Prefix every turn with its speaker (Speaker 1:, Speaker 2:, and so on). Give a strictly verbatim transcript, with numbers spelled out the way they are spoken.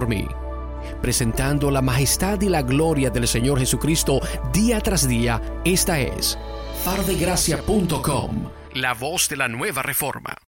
Speaker 1: por mí. Presentando la majestad y la gloria del Señor Jesucristo día tras día, esta es faro de gracia punto com, la voz de la nueva reforma.